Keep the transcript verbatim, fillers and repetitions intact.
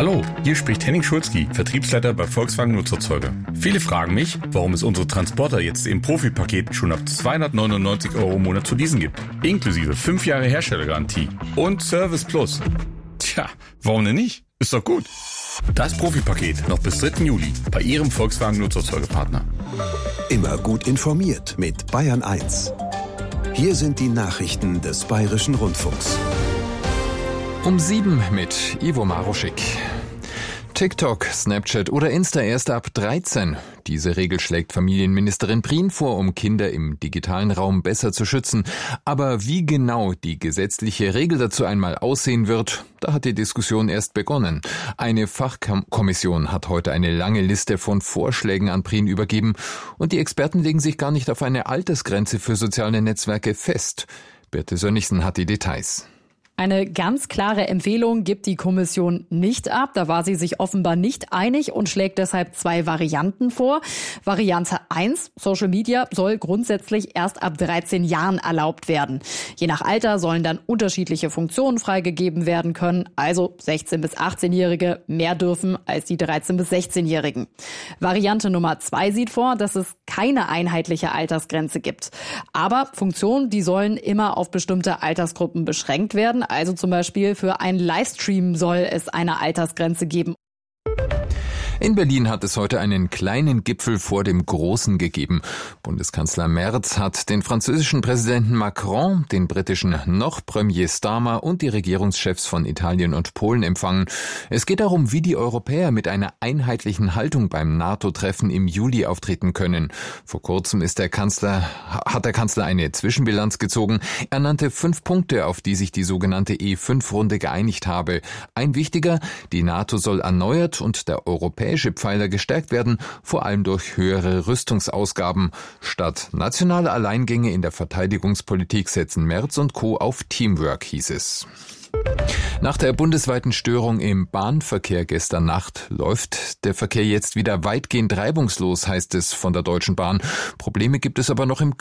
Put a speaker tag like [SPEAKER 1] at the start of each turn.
[SPEAKER 1] Hallo, hier spricht Henning Schulzki, Vertriebsleiter bei Volkswagen Nutzerzeuge. Viele fragen mich, warum es unsere Transporter jetzt im Profi-Paket schon ab zweihundertneunundneunzig Euro im Monat zu leasen gibt. Inklusive fünf Jahre Herstellergarantie und Service Plus. Tja, warum denn nicht? Ist doch gut. Das Profi-Paket noch bis dritten Juli bei Ihrem Volkswagen Nutzerzeugepartner.
[SPEAKER 2] Immer gut informiert mit Bayern eins. Hier sind die Nachrichten des Bayerischen Rundfunks.
[SPEAKER 3] Um sieben mit Ivo Maruschik. TikTok, Snapchat oder Insta erst ab dreizehn. Diese Regel schlägt Familienministerin Prien vor, um Kinder im digitalen Raum besser zu schützen. Aber wie genau die gesetzliche Regel dazu einmal aussehen wird, da hat die Diskussion erst begonnen. Eine Fachkommission hat heute eine lange Liste von Vorschlägen an Prien übergeben. Und die Experten legen sich gar nicht auf eine Altersgrenze für soziale Netzwerke fest. Birte Sönnigsen hat die Details.
[SPEAKER 4] Eine ganz klare Empfehlung gibt die Kommission nicht ab. Da war sie sich offenbar nicht einig und schlägt deshalb zwei Varianten vor. Variante eins, Social Media soll grundsätzlich erst ab dreizehn Jahren erlaubt werden. Je nach Alter sollen dann unterschiedliche Funktionen freigegeben werden können. Also sechzehn- bis achtzehnjährige mehr dürfen als die dreizehn- bis sechzehnjährigen. Variante Nummer zwei sieht vor, dass es keine einheitliche Altersgrenze gibt. Aber Funktionen, die sollen immer auf bestimmte Altersgruppen beschränkt werden. Also zum Beispiel für einen Livestream soll es eine Altersgrenze geben.
[SPEAKER 3] In Berlin hat es heute einen kleinen Gipfel vor dem Großen gegeben. Bundeskanzler Merz hat den französischen Präsidenten Macron, den britischen noch Premier Starmer und die Regierungschefs von Italien und Polen empfangen. Es geht darum, wie die Europäer mit einer einheitlichen Haltung beim NATO-Treffen im Juli auftreten können. Vor kurzem ist der Kanzler, hat der Kanzler eine Zwischenbilanz gezogen. Er nannte fünf Punkte, auf die sich die sogenannte E fünf Runde geeinigt habe. Ein wichtiger, die NATO soll erneuert und der Europäer Pfeiler gestärkt werden, vor allem durch höhere Rüstungsausgaben. Statt nationale Alleingänge in der Verteidigungspolitik setzen Merz und Co. auf Teamwork, hieß es. Nach der bundesweiten Störung im Bahnverkehr gestern Nacht läuft der Verkehr jetzt wieder weitgehend reibungslos, heißt es von der Deutschen Bahn. Probleme gibt es aber noch im